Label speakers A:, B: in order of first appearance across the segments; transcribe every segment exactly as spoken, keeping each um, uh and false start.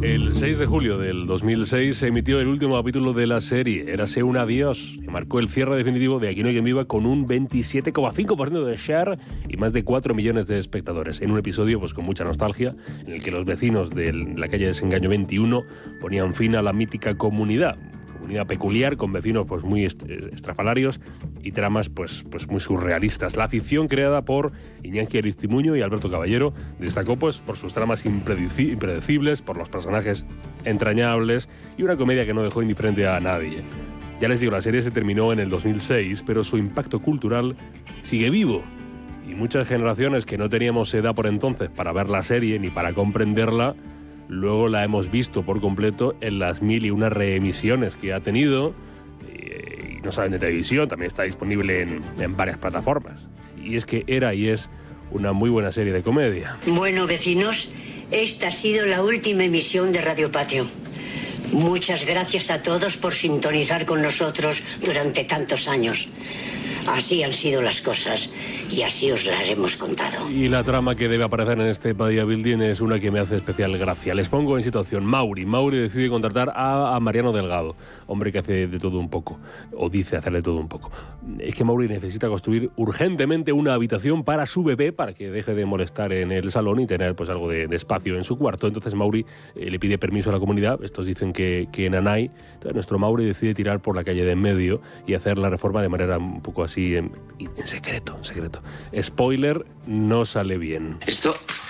A: El seis de julio del dos mil seis se emitió el último capítulo de la serie, Érase un adiós, que marcó el cierre definitivo de Aquí no hay quien viva con un veintisiete coma cinco por ciento de share y más de cuatro millones de espectadores. En un episodio pues con mucha nostalgia, en el que los vecinos de la calle Desengaño veintiuno ponían fin a la mítica comunidad. Comunidad peculiar, con vecinos pues muy estrafalarios y tramas pues, pues muy surrealistas. La ficción creada por Iñaki Aristimuño y Alberto Caballero destacó pues por sus tramas impredeci- impredecibles, por los personajes entrañables y una comedia que no dejó indiferente a nadie. Ya les digo, la serie se terminó en el dos mil seis, pero su impacto cultural sigue vivo. Y muchas generaciones que no teníamos edad por entonces para ver la serie ni para comprenderla, luego la hemos visto por completo en las mil y una reemisiones que ha tenido, y no saben de televisión, también está disponible en, en varias plataformas. Y es que era y es una muy buena serie de comedia.
B: Bueno, vecinos, esta ha sido la última emisión de Radio Patio. Muchas gracias a todos por sintonizar con nosotros durante tantos años. Así han sido las cosas y así os las hemos contado.
A: Y la trama que debe aparecer en este Padilla Building es una que me hace especial gracia. Les pongo en situación. Mauri. Mauri decide contratar a, a Mariano Delgado, hombre que hace de todo un poco, o dice hacer de todo un poco. Es que Mauri necesita construir urgentemente una habitación para su bebé, para que deje de molestar en el salón y tener pues algo de, de espacio en su cuarto. Entonces Mauri eh, le pide permiso a la comunidad. Estos dicen que, que Nanay. Entonces nuestro Mauri decide tirar por la calle de en medio y hacer la reforma de manera un poco así En, en secreto, en secreto. Spoiler, no sale bien.
C: Esto...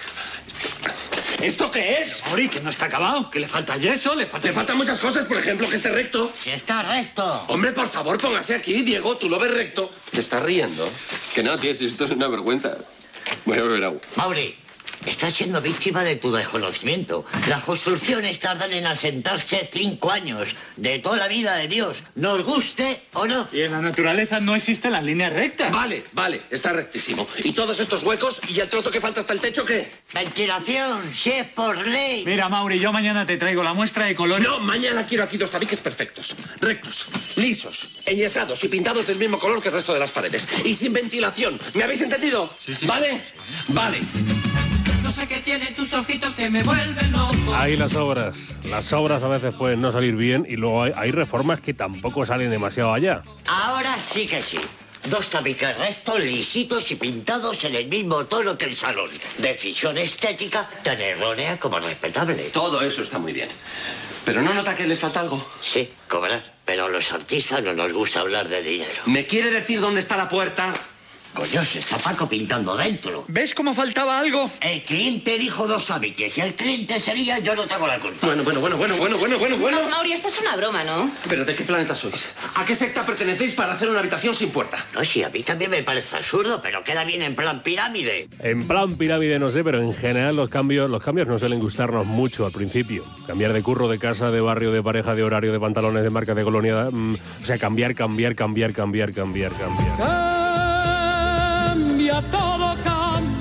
C: ¿Esto qué es?
D: Mauri, que no está acabado, que le falta yeso, le falta...
C: Le faltan muchas cosas, por ejemplo, que esté recto.
B: ¡Si está recto!
C: Hombre, por favor, póngase aquí, Diego, tú lo ves recto. ¿Te estás riendo?
E: Que no, tío, si esto es una vergüenza. Voy a beber agua.
B: Mauri, estás siendo víctima de tu desconocimiento. Las construcciones tardan en asentarse cinco años. De toda la vida de Dios, nos guste o no.
D: Y en la naturaleza no existen las líneas rectas.
C: Vale, vale, está rectísimo. ¿Y todos estos huecos y el trozo que falta hasta el techo qué?
B: Ventilación, si es por ley.
D: Mira, Mauri, yo mañana te traigo la muestra de colores.
C: No, mañana quiero aquí dos tabiques perfectos. Rectos, lisos, enyesados y pintados del mismo color que el resto de las paredes. Y sin ventilación. ¿Me habéis entendido?
E: Sí, sí.
C: ¿Vale? Vale.
F: No sé qué tienen tus ojitos que me vuelven loco.
A: Hay las obras. Las obras a veces pueden no salir bien y luego hay, hay reformas que tampoco salen demasiado allá.
B: Ahora sí que sí. Dos tabiques rectos, lisitos y pintados en el mismo tono que el salón. Decisión estética tan errónea como respetable.
C: Todo eso está muy bien. ¿Pero no nota que le falta algo?
B: Sí, cobrar. Pero a los artistas no nos gusta hablar de dinero.
C: ¿Me quiere decir dónde está la puerta?
B: Coño, se está Paco pintando dentro.
D: ¿Ves cómo faltaba algo?
B: El cliente dijo dos tabiques. Si el cliente sería, yo no tengo la culpa.
C: Bueno, bueno, bueno, bueno, bueno, bueno, bueno, bueno.
G: Ma- Mauri, esto es una broma, ¿no?
C: ¿Pero de qué planeta sois? ¿A qué secta pertenecéis para hacer una habitación sin puerta?
B: No, sí, a mí también me parece absurdo, pero queda bien en plan pirámide.
A: En plan pirámide no sé, pero en general los cambios, los cambios no suelen gustarnos mucho al principio. Cambiar de curro, de casa, de barrio, de pareja, de horario, de pantalones, de marca, de colonia. Mmm, o sea, cambiar, cambiar, cambiar, cambiar, cambiar, cambiar.
F: Cambia todo, cambia.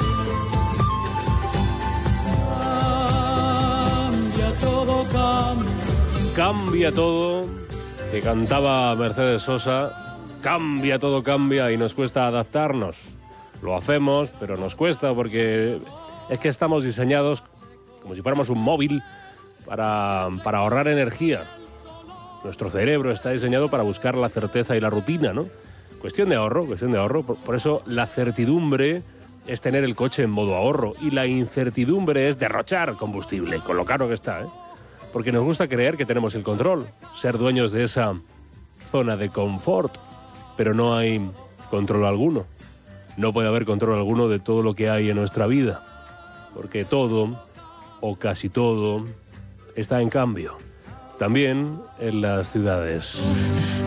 F: Cambia todo, cambia.
A: Cambia todo, que cantaba Mercedes Sosa. Cambia todo, cambia y nos cuesta adaptarnos. Lo hacemos, pero nos cuesta porque es que estamos diseñados como si fuéramos un móvil para, para ahorrar energía. Nuestro cerebro está diseñado para buscar la certeza y la rutina, ¿no? Cuestión de ahorro, cuestión de ahorro. Por, por eso la certidumbre es tener el coche en modo ahorro y la incertidumbre es derrochar combustible, con lo caro que está, ¿eh? Porque nos gusta creer que tenemos el control, ser dueños de esa zona de confort, pero no hay control alguno. No puede haber control alguno de todo lo que hay en nuestra vida, porque todo, o casi todo, está en cambio. También en las ciudades.